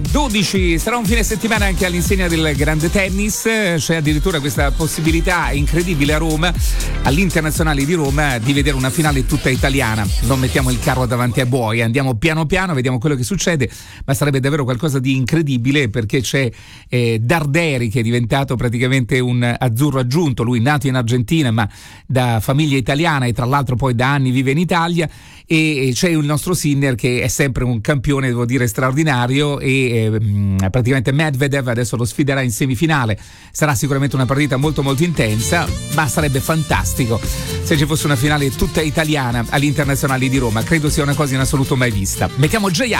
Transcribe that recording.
12, sarà un fine settimana anche all'insegna del grande tennis, c'è addirittura questa possibilità incredibile a Roma, all'Internazionale di Roma, di vedere una finale tutta italiana. Non mettiamo il carro davanti ai buoi, andiamo piano piano, vediamo quello che succede, ma sarebbe davvero qualcosa di incredibile, perché c'è Darderi, che è diventato praticamente un azzurro aggiunto, lui nato in Argentina ma da famiglia italiana e tra l'altro poi da anni vive in Italia, e c'è il nostro Sinner che è sempre un campione, devo dire, straordinario, e praticamente Medvedev adesso lo sfiderà in semifinale. Sarà sicuramente una partita molto molto intensa, ma sarebbe fantastico se ci fosse una finale tutta italiana all'Internazionale di Roma. Credo sia una cosa in assoluto mai vista. Mettiamo J.